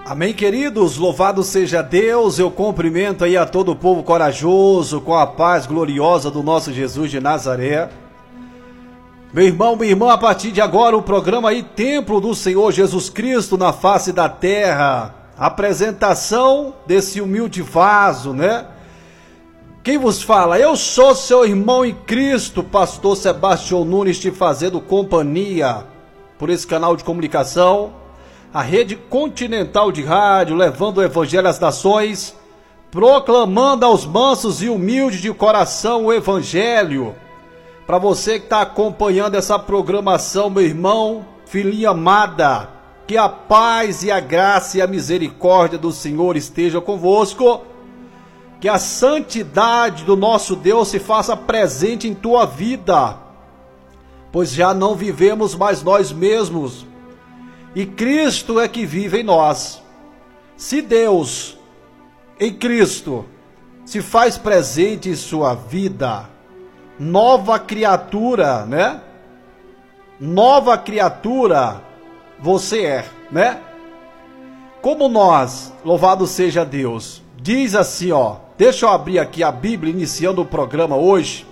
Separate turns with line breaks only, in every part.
Amém, queridos? Louvado seja Deus. Eu cumprimento aí a todo o povo corajoso com a paz gloriosa do nosso Jesus de Nazaré. Meu irmão, minha irmã, a partir de agora o programa aí Templo do Senhor Jesus Cristo na face da terra. Apresentação desse humilde vaso, né? Quem vos fala? Eu sou seu irmão em Cristo, pastor Sebastião Nunes, te fazendo companhia por esse canal de comunicação, a rede continental de rádio, levando o evangelho às nações, proclamando aos mansos e humildes de coração o evangelho. Para você que está acompanhando essa programação, meu irmão, filhinha amada, que a paz e a graça e a misericórdia do Senhor estejam convosco, que a santidade do nosso Deus se faça presente em tua vida, pois já não vivemos mais nós mesmos, e Cristo é que vive em nós. Se Deus, em Cristo, se faz presente em sua vida, nova criatura, né? Nova criatura você é, né? Como nós, louvado seja Deus, diz assim, ó, deixa eu abrir aqui a Bíblia, iniciando o programa hoje.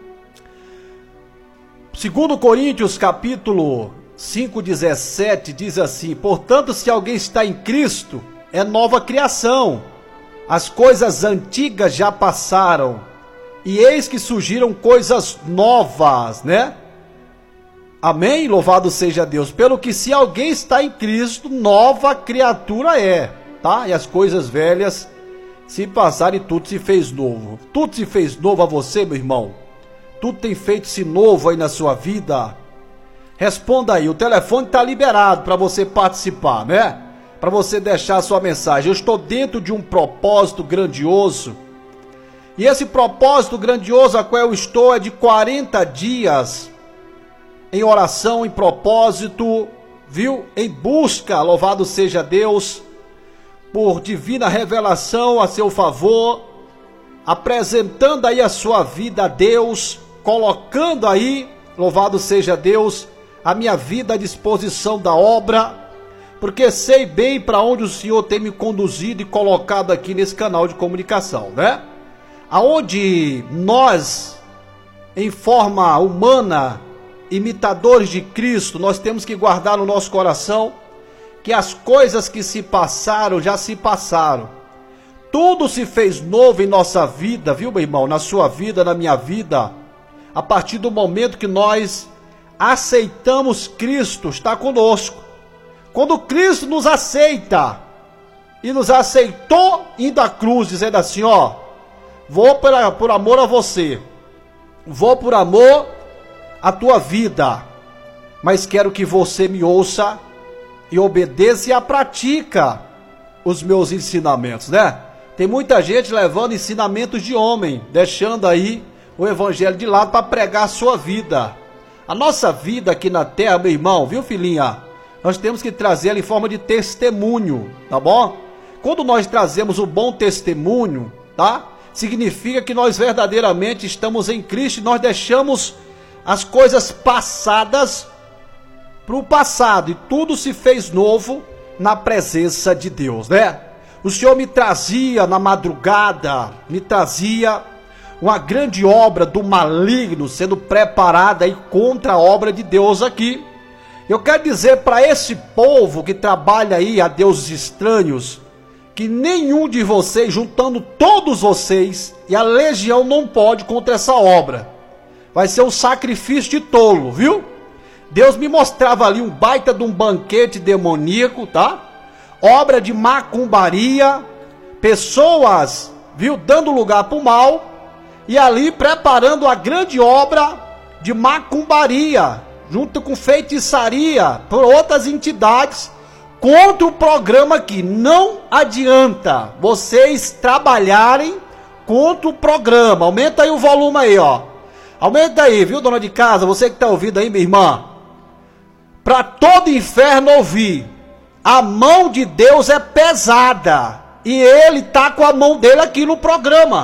2 Coríntios, capítulo 5:17, diz assim: portanto, se alguém está em Cristo, é nova criação. As coisas antigas já passaram, e eis que surgiram coisas novas, né? Amém? Louvado seja Deus. Pelo que se alguém está em Cristo, nova criatura é, tá? E as coisas velhas se passaram e tudo se fez novo. Tudo se fez novo a você, meu irmão? Tudo tem feito-se novo aí na sua vida? Responda aí, o telefone está liberado para você participar, né? Para você deixar a sua mensagem. Eu estou dentro de um propósito grandioso. E esse propósito grandioso a qual eu estou é de 40 dias em oração, em propósito, viu? Em busca, louvado seja Deus, por divina revelação a seu favor, apresentando aí a sua vida a Deus, colocando aí, louvado seja Deus, a minha vida à disposição da obra, porque sei bem para onde o Senhor tem me conduzido e colocado aqui nesse canal de comunicação, né? Aonde nós, em forma humana, imitadores de Cristo, nós temos que guardar no nosso coração que as coisas que se passaram, já se passaram. Tudo se fez novo em nossa vida, viu, meu irmão? Na sua vida, na minha vida, a partir do momento que nós aceitamos Cristo, está conosco. Quando Cristo nos aceita, e nos aceitou indo à cruz, dizendo assim, ó, vou por amor a você, vou por amor à tua vida, mas quero que você me ouça e obedeça e a pratica os meus ensinamentos, né? Tem muita gente levando ensinamentos de homem, deixando aí o evangelho de lado para pregar a sua vida. A nossa vida aqui na terra, meu irmão, viu, filhinha? Nós temos que trazer ela em forma de testemunho, tá bom? Quando nós trazemos o bom testemunho, tá? Significa que nós verdadeiramente estamos em Cristo e nós deixamos as coisas passadas para o passado e tudo se fez novo na presença de Deus, né? O Senhor me trazia na madrugada, me trazia uma grande obra do maligno sendo preparada aí contra a obra de Deus aqui. Eu quero dizer para esse povo que trabalha aí a deuses estranhos, que nenhum de vocês, juntando todos vocês, e a legião não pode contra essa obra. Vai ser um sacrifício de tolo, viu? Deus me mostrava ali um baita de um banquete demoníaco, tá? Obra de macumbaria, pessoas, viu, dando lugar para o mal, e ali preparando a grande obra de macumbaria, junto com feitiçaria, por outras entidades, contra o programa aqui. Não adianta vocês trabalharem contra o programa. Aumenta aí o volume aí, ó. Aumenta aí, viu, dona de casa, você que está ouvindo aí, minha irmã. Para todo inferno ouvir, a mão de Deus é pesada. E ele tá com a mão dele aqui no programa.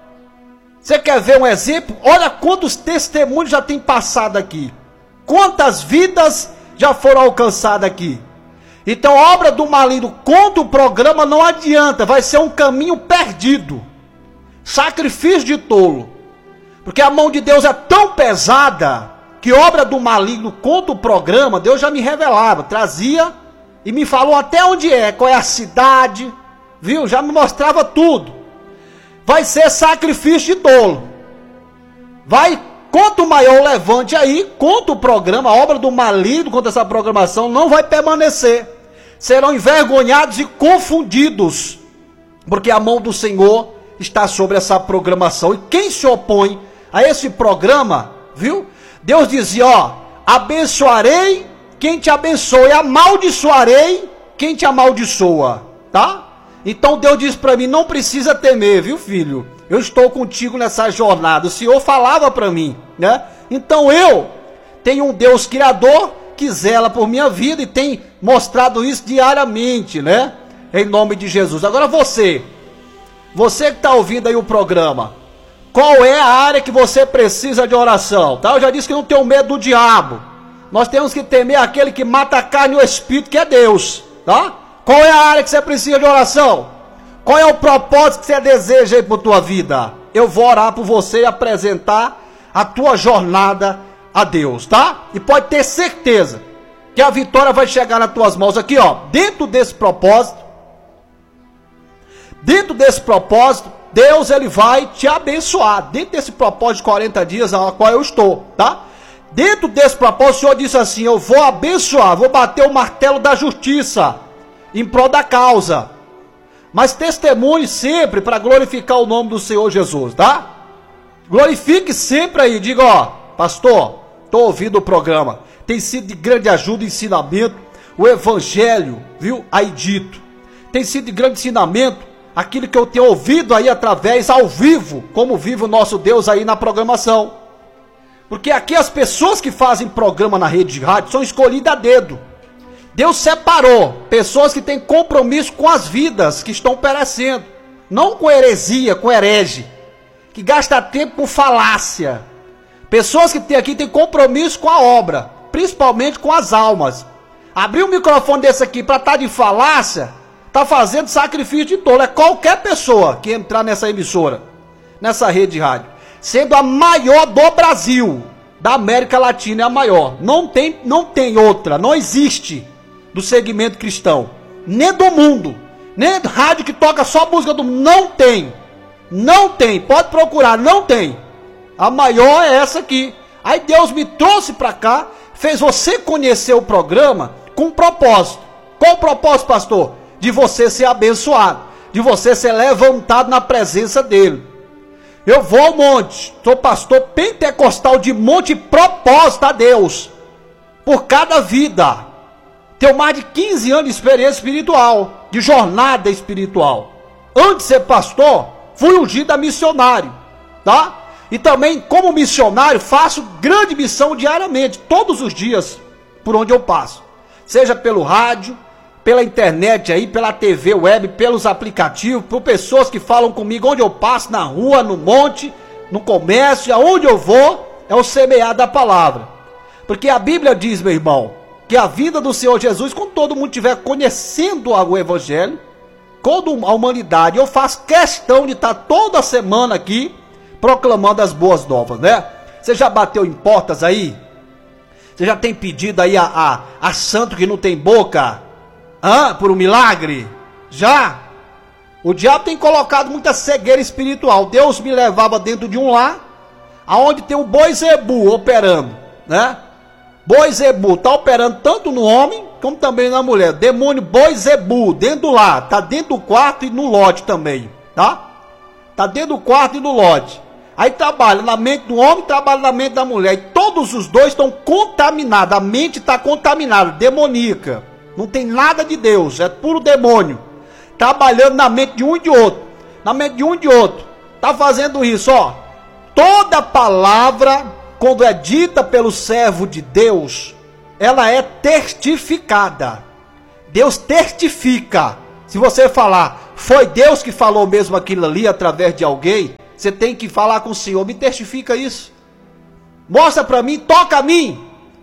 Você quer ver um exemplo? Olha quantos testemunhos já tem passado aqui. Quantas vidas já foram alcançadas aqui. Então a obra do maligno contra o programa não adianta, vai ser um caminho perdido. Sacrifício de tolo. Porque a mão de Deus é tão pesada que obra do maligno contra o programa, Deus já me revelava, trazia e me falou até onde é, qual é a cidade, viu? Já me mostrava tudo. Vai ser sacrifício de tolo. Vai, quanto maior o levante aí, contra o programa, a obra do maligno contra essa programação não vai permanecer. Serão envergonhados e confundidos, porque a mão do Senhor está sobre essa programação. E quem se opõe a esse programa, viu? Deus dizia, ó, abençoarei quem te abençoa e amaldiçoarei quem te amaldiçoa, tá? Então Deus diz para mim, não precisa temer, viu, filho? Eu estou contigo nessa jornada. O Senhor falava para mim, né? Então eu tenho um Deus criador que zela por minha vida e tem mostrado isso diariamente, né? Em nome de Jesus. Agora você que está ouvindo aí o programa, qual é a área que você precisa de oração? Tá? Eu já disse que não tenho medo do diabo. Nós temos que temer aquele que mata a carne e o espírito, que é Deus, tá? Qual é a área que você precisa de oração? Qual é o propósito que você deseja aí para a tua vida? Eu vou orar por você e apresentar a tua jornada a Deus, tá? E pode ter certeza que a vitória vai chegar nas tuas mãos aqui, ó. Dentro desse propósito, Deus, ele vai te abençoar. Dentro desse propósito de 40 dias a qual eu estou, tá? Dentro desse propósito, o Senhor disse assim, eu vou abençoar, vou bater o martelo da justiça em prol da causa. Mas testemunhe sempre para glorificar o nome do Senhor Jesus, tá? Glorifique sempre aí, diga, ó, pastor, estou ouvindo o programa, tem sido de grande ajuda e ensinamento, o evangelho, viu, aí dito, tem sido de grande ensinamento, aquilo que eu tenho ouvido aí através, ao vivo, como vive o nosso Deus aí na programação. Porque aqui as pessoas que fazem programa na rede de rádio são escolhidas a dedo. Deus separou pessoas que têm compromisso com as vidas que estão perecendo, não com heresia, com herege, que gasta tempo com falácia. Pessoas que têm compromisso com a obra, principalmente com as almas. Abrir um microfone desse aqui para estar de falácia, está fazendo sacrifício de tolo. É qualquer pessoa que entrar nessa emissora, nessa rede de rádio, sendo a maior do Brasil, da América Latina é a maior. Não tem outra, não existe do segmento cristão, nem do mundo, nem rádio que toca só música do mundo, não tem, pode procurar, não tem. A maior é essa aqui. Aí Deus me trouxe para cá, fez você conhecer o programa com um propósito. Qual o propósito, pastor? De você ser abençoado, de você ser levantado na presença dele. Eu vou ao monte, sou pastor pentecostal de monte, propósito a Deus, por cada vida. Tenho mais de 15 anos de experiência espiritual, de jornada espiritual. Antes de ser pastor, fui ungido a missionário, tá? E também, como missionário, faço grande missão diariamente, todos os dias, por onde eu passo. Seja pelo rádio, pela internet aí, pela TV web, pelos aplicativos, por pessoas que falam comigo onde eu passo, na rua, no monte, no comércio, aonde eu vou, é o semear da palavra. Porque a Bíblia diz, meu irmão, que a vida do Senhor Jesus, quando todo mundo estiver conhecendo o Evangelho, toda a humanidade, eu faço questão de estar toda semana aqui, proclamando as boas novas, né? Você já bateu em portas aí? Você já tem pedido aí a santo que não tem boca? Por um milagre? Já? O diabo tem colocado muita cegueira espiritual. Deus me levava dentro de um lar, aonde tem o boi zebu operando, né? Boi zebu está operando tanto no homem, como também na mulher. Demônio boi zebu, dentro do lar, está dentro do quarto e no lote também, tá? Está dentro do quarto e no lote. Aí trabalha na mente do homem, trabalha na mente da mulher. E todos os dois estão contaminados. A mente está contaminada, demoníaca. Não tem nada de Deus, é puro demônio. Trabalhando na mente de um e de outro. Na mente de um e de outro. Está fazendo isso, ó. Toda palavra, quando é dita pelo servo de Deus, ela é testificada. Deus testifica. Se você falar, foi Deus que falou mesmo aquilo ali através de alguém, você tem que falar com o Senhor, me testifica isso. Mostra para mim, toca a mim.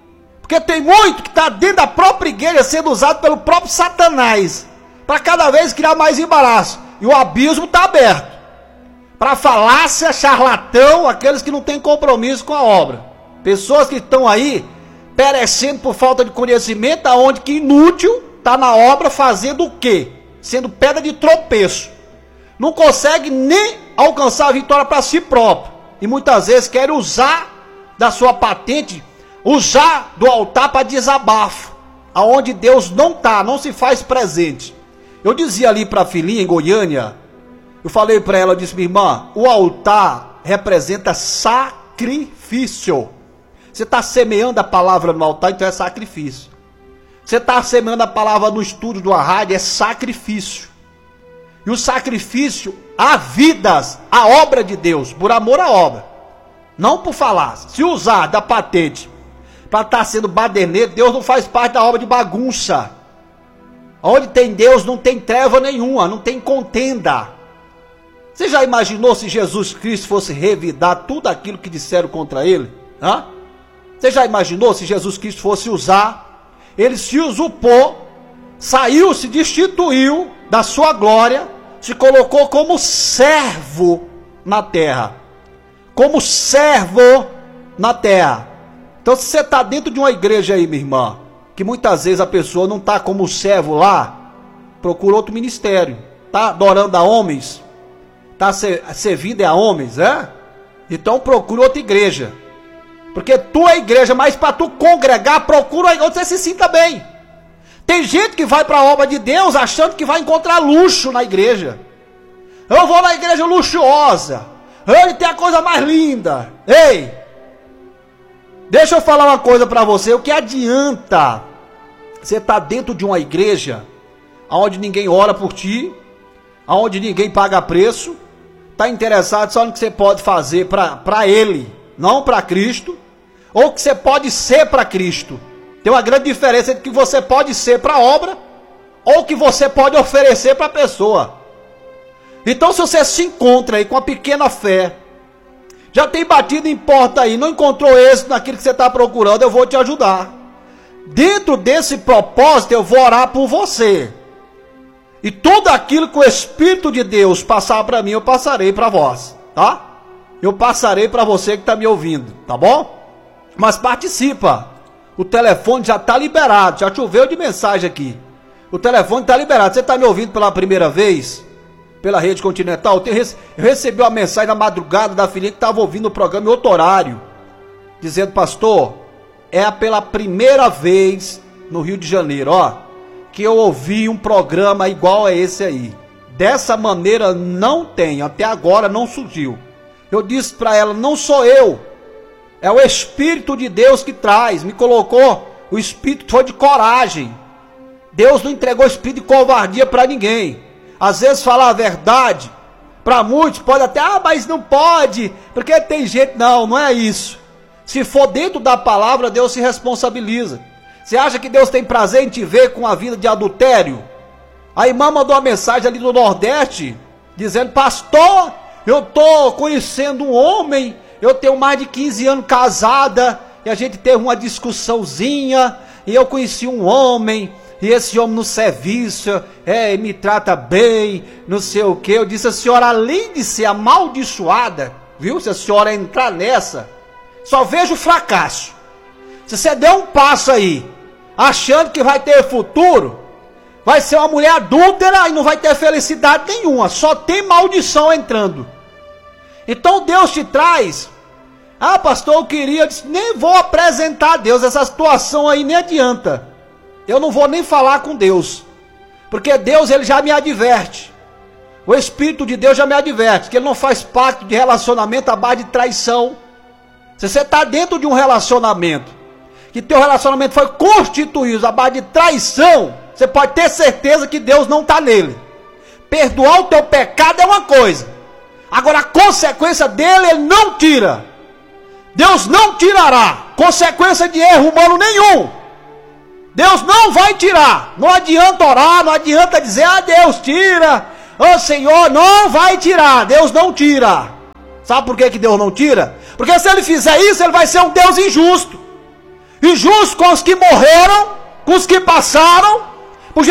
Porque tem muito que está dentro da própria igreja sendo usado pelo próprio Satanás, para cada vez criar mais embaraço. E o abismo está aberto para falácia, charlatão, aqueles que não têm compromisso com a obra. Pessoas que estão aí perecendo por falta de conhecimento, aonde que inútil está na obra fazendo o quê? Sendo pedra de tropeço. Não consegue nem alcançar a vitória para si próprio. E muitas vezes quer usar da sua patente, usar do altar para desabafo, aonde Deus não está, não se faz presente. Eu dizia ali para a filhinha em Goiânia, eu falei para ela, eu disse: minha irmã, o altar representa sacrifício. Você está semeando a palavra no altar, então é sacrifício. Você está semeando a palavra no estúdio de uma rádio, é sacrifício. E o sacrifício, há vidas, a obra de Deus, por amor à obra, não por falar. Se usar da patente para estar sendo baderneiro, Deus não faz parte da obra de bagunça. Onde tem Deus não tem treva nenhuma, não tem contenda. Você já imaginou se Jesus Cristo fosse revidar tudo aquilo que disseram contra ele? Hã? Você já imaginou se Jesus Cristo fosse usar? Ele se usurpou, saiu, se destituiu da sua glória, se colocou como servo na terra. Como servo na terra. Então, se você está dentro de uma igreja aí, minha irmã, que muitas vezes a pessoa não está como servo lá, procura outro ministério. Está adorando a homens, está servindo a homens, Então procura outra igreja. Porque tu é igreja, mas para tu congregar, procura onde você se sinta bem. Tem gente que vai para a obra de Deus achando que vai encontrar luxo na igreja. Eu vou na igreja luxuosa, ele tem a coisa mais linda. Ei, deixa eu falar uma coisa para você. O que adianta você estar dentro de uma igreja onde ninguém ora por ti, onde ninguém paga preço, está interessado só no que você pode fazer para ele, não para Cristo, ou que você pode ser para Cristo. Tem uma grande diferença entre que você pode ser para a obra ou que você pode oferecer para a pessoa. Então, se você se encontra aí com a pequena fé, já tem batido em porta aí, não encontrou êxito naquilo que você está procurando, eu vou te ajudar. Dentro desse propósito, eu vou orar por você. E tudo aquilo que o Espírito de Deus passar para mim, eu passarei para vós, tá? Eu passarei para você que está me ouvindo, tá bom? Mas participa. O telefone já está liberado, já choveu de mensagem aqui. O telefone está liberado. Você está me ouvindo pela primeira vez? Pela Rede Continental? Eu recebi uma mensagem na madrugada da filha que estava ouvindo o programa em outro horário, dizendo: pastor, é pela primeira vez no Rio de Janeiro, que eu ouvi um programa igual a esse aí. Dessa maneira não tem, até agora não surgiu. Eu disse para ela: não sou eu, é o Espírito de Deus que traz, me colocou. O Espírito foi de coragem. Deus não entregou espírito de covardia para ninguém. Às vezes falar a verdade, para muitos pode até, mas não pode, porque tem gente, não é isso. Se for dentro da palavra, Deus se responsabiliza. Você acha que Deus tem prazer em te ver com a vida de adultério? A irmã mandou uma mensagem ali do Nordeste, dizendo: pastor, eu estou conhecendo um homem, eu tenho mais de 15 anos casada, e a gente teve uma discussãozinha, e eu conheci um homem, e esse homem no serviço, me trata bem, não sei o que. Eu disse: a senhora, além de ser amaldiçoada, viu, se a senhora entrar nessa, só vejo fracasso. Se você der um passo aí, achando que vai ter futuro, vai ser uma mulher adúltera e não vai ter felicidade nenhuma, só tem maldição entrando. Então Deus te traz: pastor, eu queria, eu disse, nem vou apresentar a Deus, essa situação aí nem adianta. Eu não vou nem falar com Deus, porque Deus, ele já me adverte. O Espírito de Deus já me adverte que ele não faz pacto de relacionamento à base de traição. Se você está dentro de um relacionamento, que teu relacionamento foi constituído à base de traição, você pode ter certeza que Deus não está nele. Perdoar o teu pecado é uma coisa, agora a consequência dele ele não tira. Deus não tirará consequência de erro humano nenhum. Deus não vai tirar. Não adianta orar, não adianta dizer: Deus tira, Senhor, não vai tirar. Deus não tira. Sabe por que Deus não tira? Porque se ele fizer isso, ele vai ser um Deus injusto. E junto com os que morreram, com os que passaram,